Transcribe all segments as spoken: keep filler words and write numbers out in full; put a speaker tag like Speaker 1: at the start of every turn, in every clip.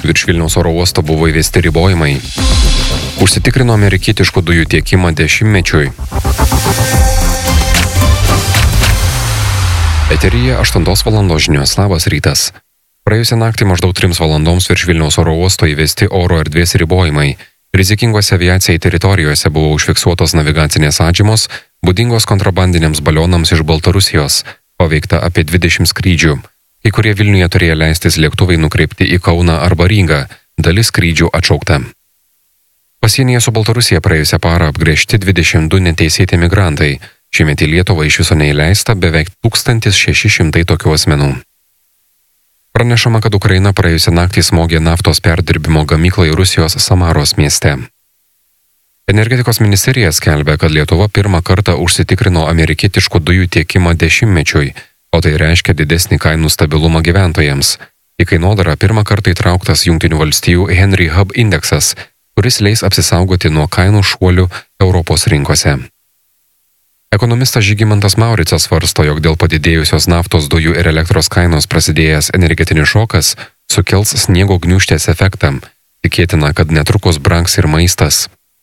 Speaker 1: virš Vilniaus oro uosto buvo įvesti ribojimai. Užsitikrino amerikietiškų dujų tiekimą dešimtmečiui. Eteryje aštuntos valandos žinios. Labas rytas. Praėjusią naktį maždaug trims valandoms virš Vilniaus oro uosto įvesti oro erdvės ribojimai. Rizikingose aviacijai teritorijose buvo užfiksuotos navigacinės atžymos, būdingos kontrabandiniams balionams iš Baltarusijos, paveikta apie dvidešimt skrydžių. Kai kurie Vilniuje turėjo leistis lėktuvai nukreipti į Kauną arba Rygą, dalis skrydžių atšaukta. Pasienyje su Baltarusija praėjusią parą apgręžti dvidešimt du neteisėti migrantai. Šiemet į Lietuvą iš viso neįleista beveik tūkstantis šeši šimtai tokių asmenų. Pranešama, kad Ukraina praėjusią naktį smogė naftos perdirbimo gamyklai Rusijos Samaros mieste. Energetikos ministerija skelbia, kad Lietuva pirmą kartą užsitikrino amerikietiškų dujų tiekimą dešimtmečiui, o tai reiškia didesnį kainų stabilumą gyventojams. Į kainodarą pirmą kartą įtrauktas Jungtinių valstijų Henry Hub indeksas, kuris leis apsisaugoti nuo kainų šuolių Europos rinkose. Ekonomistas Žygimantas Mauricas svarsto, jog dėl padidėjusios naftos dujų ir elektros kainos prasidėjęs energetinis šokas sukels sniego gniūžtės efektą. Tikėtina, kad netrukus brangs ir maistas.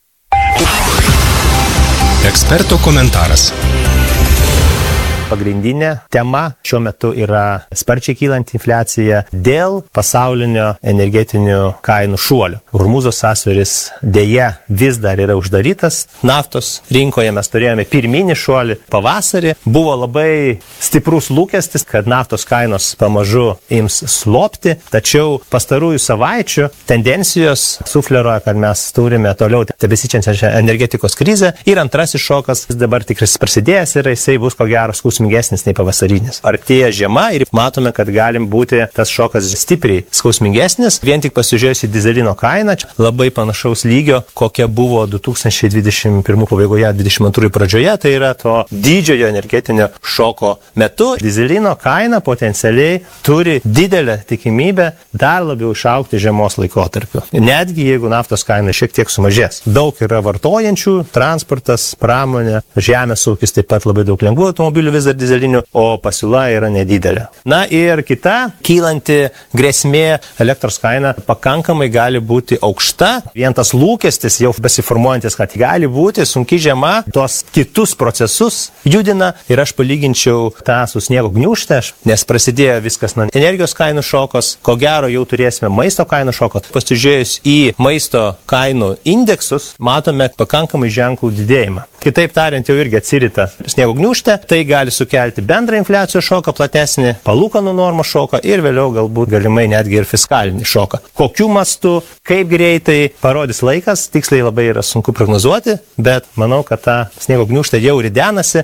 Speaker 2: Eksperto komentaras.
Speaker 3: Pagrindinė tema šiuo metu yra sparčiai kylanti infliacija dėl pasaulinio energetinių kainų šuolių. Hormūzo sąsiauris dėja vis dar yra uždarytas. Naftos rinkoje mes turėjome pirminį šuolį pavasarį. Buvo labai stiprus lūkestis, kad naftos kainos pamažu ims slopti, tačiau pastarųjų savaičių tendencijos sufleruoja, kad mes turime toliau tebesičiančią energetikos krizę ir antrasis šokas dabar tikrai prasidėjęs ir jisai bus ko gero skausmingesnis nei pavasarinis. Artėja žiema ir matome, kad galim būti tas šokas stipriai skausmingesnis. Vien tik pasižiūrėjus į dizelino kainą, labai panašaus lygio, kokia buvo du tūkstančiai dvidešimt pirmų pabaigoje, dvidešimt antrųjų pradžioje, tai yra to didžiojo energetinio šoko metu. Dizelino kaina potencialiai turi didelę tikimybę dar labiau išaugti žiemos laikotarpiu. Netgi jeigu naftos kaina šiek tiek sumažės. Daug yra vartojančių, transportas, pramonė, žemės ūkis, taip pat labai daug lengvų automobilių vis dar dizelinių, o pasiūla yra nedidelė. Na ir kita kylanti grėsmė, elektros kaina pakankamai gali būti aukšta. Vien tas lūkestis jau besiformuojantis, kad gali būti sunki žiema, tos kitus procesus judina ir aš palyginčiau tą su sniego gniūžte, nes prasidėjo viskas nuo energijos kainų šokos, ko gero jau turėsime maisto kainų šoko. Pasižiūrėjus į maisto kainų indeksus, matome pakankamai ženklų didėjimą. Kitaip tariant, jau irgi atsirita sniego gniūžtė, tai gali sukelti bendrą infliacijos šoką, platesnį palūkanų normos šoką ir vėliau galbūt galimai netgi ir fiskalinį šoką. Kokiu mastu, kaip greitai parodys laikas, tiksliai labai yra sunku prognozuoti, bet manau, kad ta sniego gniūžtė jau ridenasi.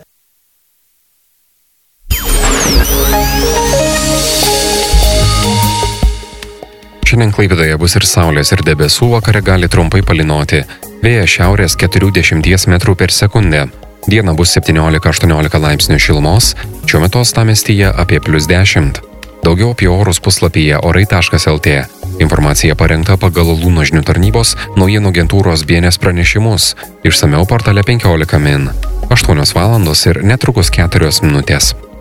Speaker 1: Šiandien Klaipėdoje bus ir saulės, ir debesų, vakare gali trumpai palynoti. Vėjas šiaurės keturiasdešimt metrų per sekundę. Diena bus septyniolika aštuoniolika laipsnių šilumos, šiuo metu uostamiestyje apie plius dešimt. Daugiau apie orus puslapyje orai taškas lt. Informacija parengta pagal Lūno žinių tarnybos naujienų agentūros B N S pranešimus. Išsamiau portale penkiolika min. aštuonios valandos ir netrukus keturios minutės.